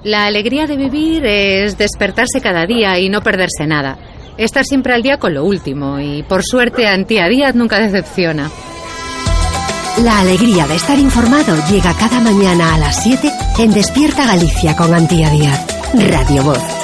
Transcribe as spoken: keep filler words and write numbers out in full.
La alegría de vivir es despertarse cada día y no perderse nada. Estar siempre al día con lo último y, por suerte, Antía Díaz nunca decepciona. La alegría de estar informado llega cada mañana a las siete en Despierta Galicia con Antía Díaz. Radio Voz.